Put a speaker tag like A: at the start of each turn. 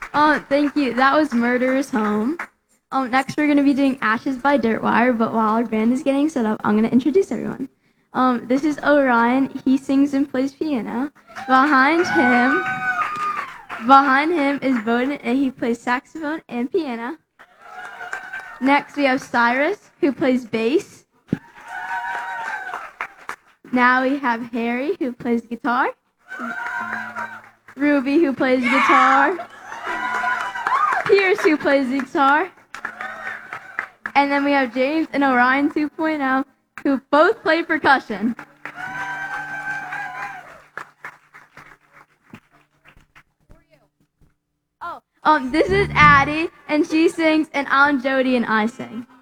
A: Thank you. That was Murderer's Home. Next we're gonna be doing Ashes by Dirtwire, but while our band is getting set up, I'm gonna introduce everyone. This is Orion. He sings and plays piano. Behind him, behind him is Bowden, and he plays saxophone and piano. Next we have Cyrus, who plays bass. Now we have Harry, who plays guitar. Ruby, who plays guitar. Pierce, who plays guitar. And then we have James and Orion 2.0, who both play percussion. This is Addie, and she sings, and I'm Jody, and I sing.